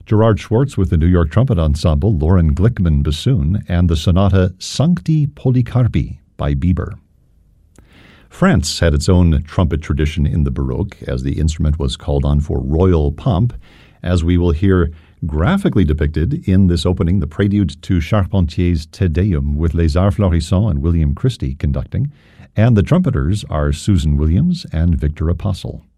Gerard Schwartz with the New York Trumpet Ensemble, Lauren Glickman bassoon, and the sonata Sancti Polycarpi by Bieber. France had its own trumpet tradition in the Baroque, as the instrument was called on for royal pomp, as we will hear graphically depicted in this opening, the prelude to Charpentier's Te Deum with Les Arts Florissants and William Christie conducting, and the trumpeters are Susan Williams and Victor Apostle.